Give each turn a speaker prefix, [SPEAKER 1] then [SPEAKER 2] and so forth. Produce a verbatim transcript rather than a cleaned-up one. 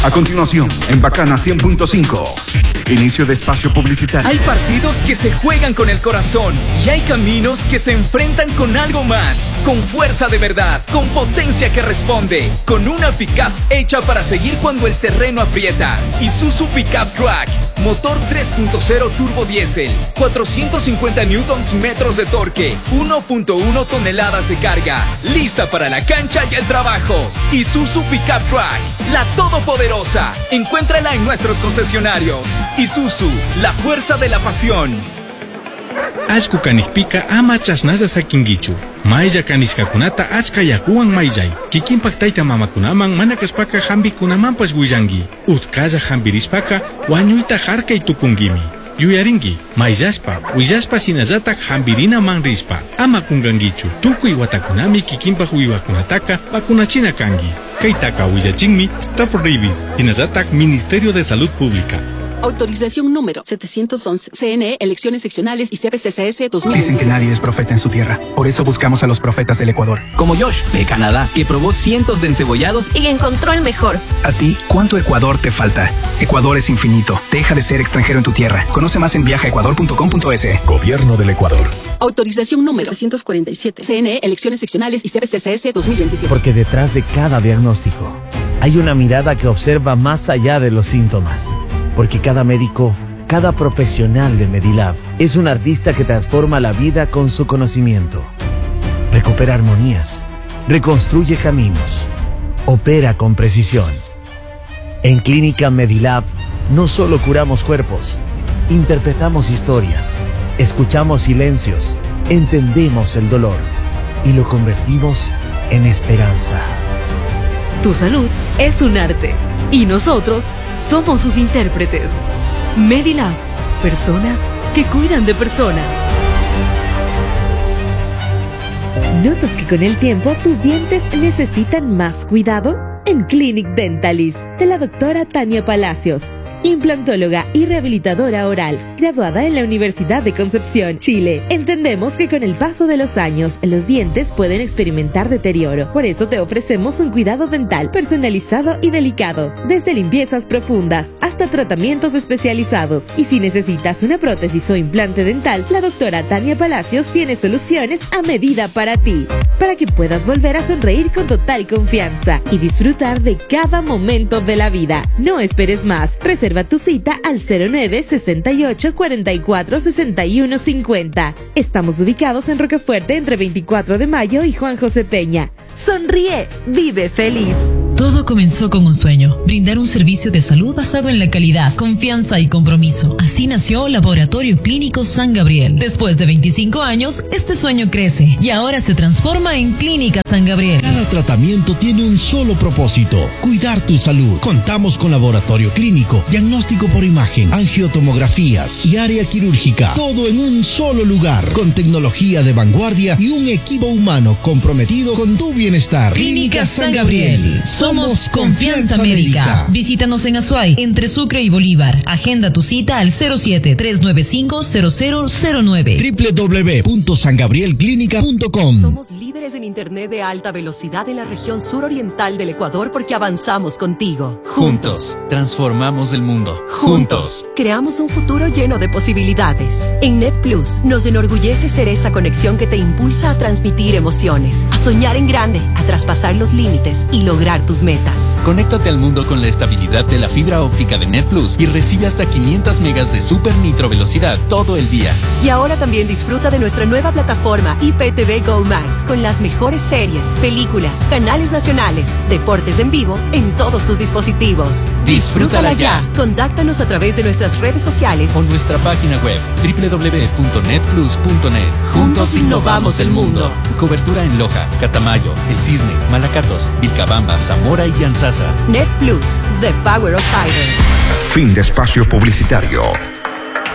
[SPEAKER 1] A continuación, en Bacana cien punto cinco, inicio de espacio publicitario.
[SPEAKER 2] Hay partidos que se juegan con el corazón y hay caminos que se enfrentan con algo más, con fuerza de verdad, con potencia que responde, con una pickup hecha para seguir cuando el terreno aprieta. Isuzu Pickup Track, motor tres punto cero turbo diésel, cuatrocientos cincuenta newtons metros de torque, uno punto uno toneladas de carga, lista para la cancha y el trabajo. Isuzu Pickup Track, la todopoderosa. Encuéntrala en nuestros concesionarios. Isuzu, la fuerza de la pasión.
[SPEAKER 3] Ashku kanikpika ama chasnalla sakingichu. Maya kanishkakunata achka yakuwan mayllay. Kikinpak tayta mamakunaman manakaspaka hambikunamampas willangi. Utkalla hambirispaka wañuyta harkay tukungimi. Yuyaringi, mayllashpa, willaspa sinallatak hambirina manrispa. Ama kungangichu. Tukuy watakunami kikinpak wiwakunataka vakunachina kangi. Kaitaka willachinmi Stop Rabies. Sinallatak Ministerio de Salud Pública.
[SPEAKER 4] Autorización número setecientos once. C N E, elecciones seccionales y C P C C S dos mil veintisiete.
[SPEAKER 5] Dicen que nadie es profeta en su tierra. Por eso buscamos a los profetas del Ecuador.
[SPEAKER 6] Como Josh, de Canadá, que probó cientos de encebollados
[SPEAKER 7] y encontró el mejor.
[SPEAKER 5] A ti, ¿cuánto Ecuador te falta? Ecuador es infinito. Deja de ser extranjero en tu tierra. Conoce más en viaja ecuador punto com punto es.
[SPEAKER 8] Gobierno del Ecuador.
[SPEAKER 4] Autorización número trescientos cuarenta y siete. C N E, elecciones seccionales y C P C C S dos mil veintisiete.
[SPEAKER 9] Porque detrás de cada diagnóstico hay una mirada que observa más allá de los síntomas. Porque cada médico, cada profesional de Medilab es un artista que transforma la vida con su conocimiento. Recupera armonías, reconstruye caminos, opera con precisión. En Clínica Medilab no solo curamos cuerpos, interpretamos historias, escuchamos silencios, entendemos el dolor y lo convertimos en esperanza.
[SPEAKER 10] Tu salud es un arte y nosotros somos sus intérpretes. Medilab, personas que cuidan de personas.
[SPEAKER 11] ¿Notas que con el tiempo tus dientes necesitan más cuidado? En Clinic Dentalis, de la doctora Tania Palacios, implantóloga y rehabilitadora oral, graduada en la Universidad de Concepción, Chile. Entendemos que con el paso de los años, los dientes pueden experimentar deterioro. Por eso te ofrecemos un cuidado dental personalizado y delicado, desde limpiezas profundas hasta tratamientos especializados. Y si necesitas una prótesis o implante dental, la doctora Tania Palacios tiene soluciones a medida para ti, para que puedas volver a sonreír con total confianza y disfrutar de cada momento de la vida. No esperes más. Reserva tu cita al cero nueve sesenta y ocho cuarenta y cuatro sesenta y uno cincuenta. Estamos ubicados en Rocafuerte entre veinticuatro de mayo y Juan José Peña. Sonríe, vive feliz.
[SPEAKER 12] Todo comenzó con un sueño, brindar un servicio de salud basado en la calidad, confianza y compromiso. Así nació Laboratorio Clínico San Gabriel. Después de veinticinco años, este sueño crece y ahora se transforma en Clínica San Gabriel.
[SPEAKER 13] Cada tratamiento tiene un solo propósito: cuidar tu salud. Contamos con laboratorio clínico, diagnóstico por imagen, angiotomografías y área quirúrgica. Todo en un solo lugar, con tecnología de vanguardia y un equipo humano comprometido con tu bienestar.
[SPEAKER 12] Clínica San Gabriel. Somos Confianza Médica. Visítanos en Azuay, entre Sucre y Bolívar. Agenda tu cita al cero siete tres nueve cinco cero cero cero nueve.
[SPEAKER 13] doble u doble u doble u punto san gabriel clínica punto com.
[SPEAKER 14] Somos líderes en internet de alta velocidad en la región suroriental del Ecuador porque avanzamos contigo.
[SPEAKER 15] Juntos, transformamos el mundo. Juntos,
[SPEAKER 14] creamos un futuro lleno de posibilidades. En NetPlus nos enorgullece ser esa conexión que te impulsa a transmitir emociones, a soñar en grande, a traspasar los límites y lograr tus metas.
[SPEAKER 15] Conéctate al mundo con la estabilidad de la fibra óptica de NetPlus y recibe hasta quinientas megas de super nitro velocidad todo el día.
[SPEAKER 14] Y ahora también disfruta de nuestra nueva plataforma I P T V Go Max con las mejores series, películas, canales nacionales, deportes en vivo en todos tus dispositivos.
[SPEAKER 15] Disfrútala ya.
[SPEAKER 14] Contáctanos a través de nuestras redes sociales
[SPEAKER 15] o nuestra página web doble u doble u doble u punto netplus punto net.
[SPEAKER 14] Juntos innovamos el mundo.
[SPEAKER 15] Cobertura en Loja, Catamayo, El Cisne, Malacatos, Vilcabamba, Zamora y Yanzasa.
[SPEAKER 14] NetPlus, the power of fiber.
[SPEAKER 1] Fin de espacio publicitario.